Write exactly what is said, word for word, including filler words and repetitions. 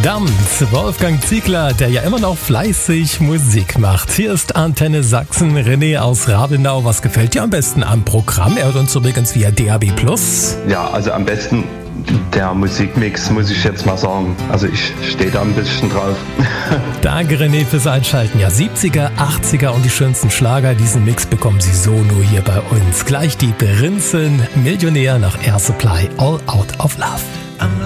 Verdammt, Wolfgang Ziegler, der ja immer noch fleißig Musik macht. Hier ist Antenne Sachsen. René aus Rabenau, was gefällt dir am besten am Programm? Er hört uns übrigens via D A B plus. Ja, also am besten der Musikmix, muss ich jetzt mal sagen. Also ich stehe da ein bisschen drauf. Danke René fürs Einschalten. Ja, siebziger, achtziger und die schönsten Schlager. Diesen Mix bekommen Sie so nur hier bei uns. Gleich die Prinzen, Millionär nach Air Supply, All Out of Love.